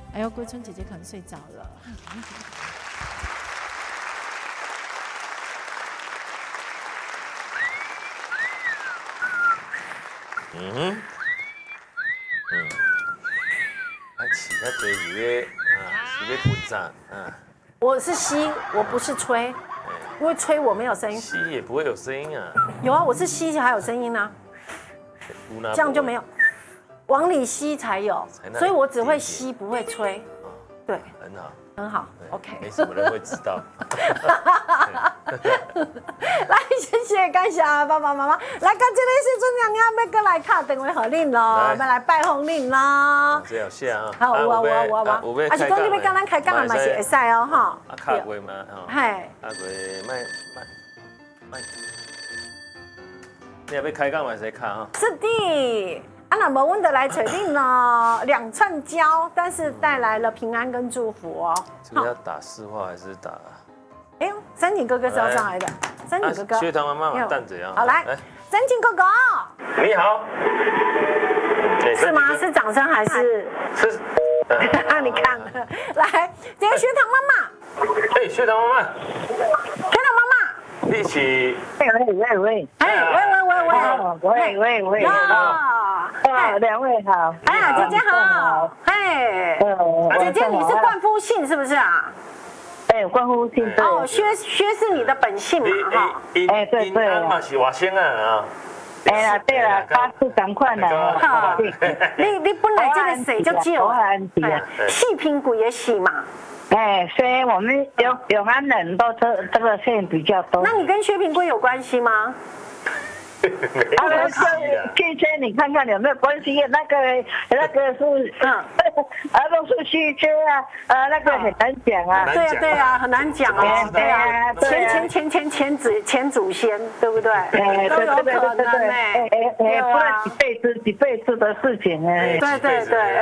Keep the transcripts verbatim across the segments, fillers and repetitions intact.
哎呦，桂春姐姐可能睡着了。 嗯哼，嗯，还起那嘴是要啊，是要混啥？啊， 我是吸，我不是吹，因为吹我没有声音。 吸也不会有声音啊。 有啊，我是吸还有声音啊，这样就没有，往里吸才有，所以我只会吸不会吹。对， 很好， 很好 ，OK。 没什么人会知道。 来，谢谢，感谢爸爸妈妈。来，到这里时阵，娘娘要过来敲电话给恁咯，要来拜访恁咯。 这有线啊。 好，有啊，有啊，有啊，有啊。啊，是讲你要跟咱开讲嘛是会使哦，哈。 啊，卡过嘛，哈。 嘿。 啊，过卖卖卖。你也要开讲嘛是卡哈。 是的。啊，那么我们的来找定了两串胶，但是带来了平安跟祝福哦。 这个要打市话还是打？ 哎呦，三井哥哥是要上来的，三井哥哥。 学堂妈妈蛋怎样？ 好来，三井哥哥。 你好。 是吗？是掌声还是？ 是。 啊，你看，来，这个学堂妈妈。 哎，学堂妈妈。 学堂妈妈。 一起。 喂喂喂喂。 哎，喂喂喂喂。喂喂喂。啊，两位好。 哎呀，姐姐好。嘿。姐姐，你是冠夫姓是不是啊？ 哎，冠夫姓对。 哦，薛薛是你的本姓嘛？哈。 哎，对对。 安嘛是外省啊啊。 哎呀，对了，八字赶快来。 好。你你本来这个水就少啊。细平骨也细嘛。 哎，所以我们永永安人都这这个姓比较多。 那你跟薛平贵有关系吗？ 啊，那个汽车你看看有没有关系？那个那个是，嗯，啊都是汽车啊，啊那个很难讲啊。 对啊对啊，很难讲啊。对啊，前前前前前祖前祖先，对不对？ 哎， 都有可能哎哎哎，不然几辈子几辈子的事情哎。 对对对。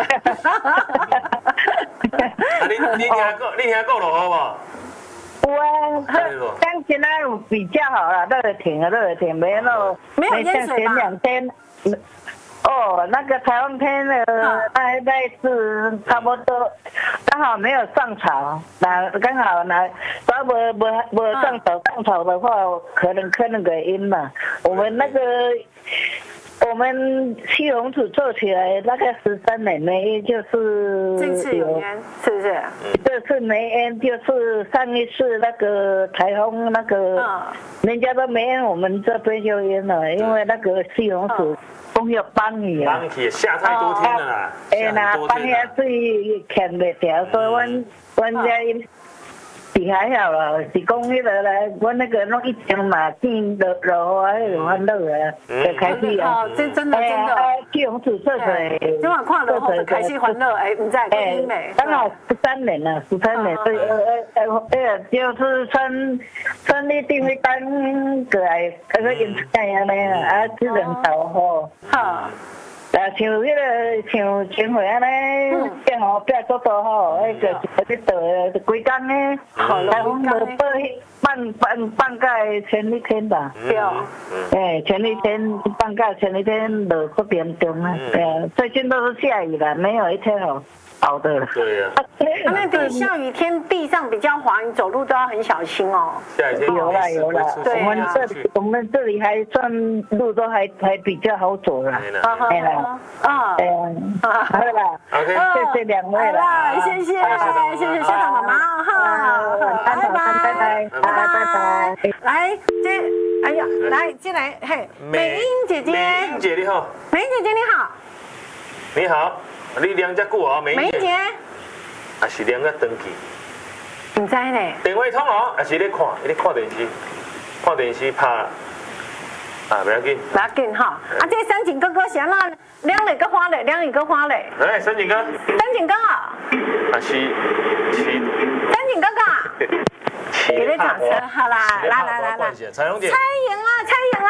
啊，你你听过你听过了好不好？ 我像现在比较好了，热停了，热停没那没有淹水前两天，哦，那个台风天的那那次差不多，刚好没有上草，那刚好那，如果没没没上草上草的话，可能可能给阴了。我们那个。我们西红柿做起来大概十三年没淹，就是这次有淹，是不是？ 这次没淹，就是上一次那个台风那个，人家都没淹，我们这边就淹了，因为那个西红柿风要帮雨啊， 帮雨下太多天了啦， 哎那帮下水欠不掉，所以阮阮家。是还好啦，是讲迄个咧，我那个弄一江嘛，见落落啊，迄个欢乐啊，就开始啊。 哦，这真的真的。 西红柿做出来， 今晚看落后就开始欢乐，哎，唔知会英美。 刚好十三年了，十三年，所以呃呃呃，就是春春你定会当过来，那个饮菜安尼啊，啊，只能头吼。好。啊，像迄个像前回安尼，变吼变多多吼，迄个一个倒就几工呢，台风落到半半半盖前一天吧，对，哎，前一天半盖前一天落不严重啊，对啊，最近都是下雨了，没有一天好好的。 对呀。 那边下雨天地上比较滑，你走路都要很小心哦。 下雨天有啦有啦， 对我们这我们这里还算路都还还比较好走啦。 对啦，啊， 对啊，好啦 ，OK， 谢谢两位啦， 谢谢谢谢学长妈妈哈，拜拜拜拜拜拜，来这哎呀来进来嘿，美英姐姐， 美英姐你好， 美英姐姐你好， 你好，你量遮久啊，美英姐，还是量遮长去？ 唔知呢。 电话通哦，还是咧看，咧看电视，看电视拍，啊，不要紧， 不要紧哈。啊，这三井哥哥是安怎两个个花嘞，两个个花嘞。 来，三井哥。 三井哥啊。 啊是是。 三井哥哥。给你掌声，好啦，来来来来。 彩虹姐。 蔡颖啊，蔡颖啊。